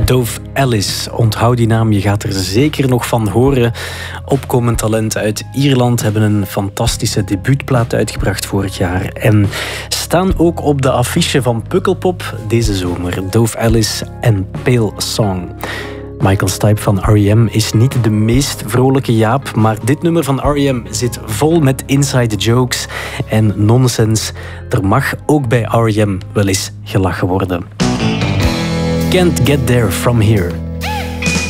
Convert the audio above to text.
Dove Ellis, onthoud die naam, je gaat er zeker nog van horen. Opkomend talent uit Ierland hebben een fantastische debuutplaat uitgebracht vorig jaar. En staan ook op de affiche van Pukkelpop deze zomer. Dove Ellis en Pale Song. Michael Stipe van R.E.M. is niet de meest vrolijke Jaap, maar dit nummer van R.E.M. zit vol met inside jokes en nonsens. Er mag ook bij R.E.M. wel eens gelachen worden. Can't Get There From Here.